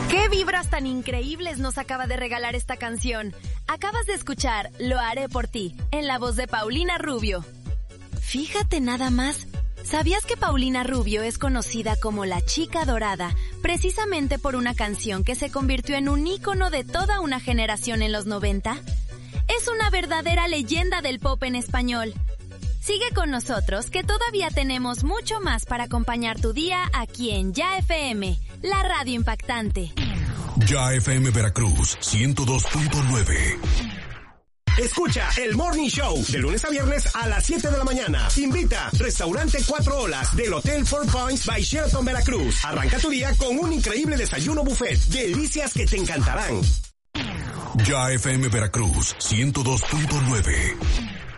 ¿Qué vibras tan increíbles nos acaba de regalar esta canción? Acabas de escuchar Lo haré por ti, en la voz de Paulina Rubio. Fíjate nada más, ¿sabías que Paulina Rubio es conocida como la Chica Dorada precisamente por una canción que se convirtió en un ícono de toda una generación en los 90? Es una verdadera leyenda del pop en español. Sigue con nosotros que todavía tenemos mucho más para acompañar tu día aquí en Ya FM, la radio impactante. Ya FM Veracruz 102.9. Escucha el Morning Show de lunes a viernes a las 7 de la mañana. Invita Restaurante 4 Olas del Hotel Four Points by Sheraton Veracruz. Arranca tu día con un increíble desayuno buffet. Delicias que te encantarán. Ya FM Veracruz 102.9.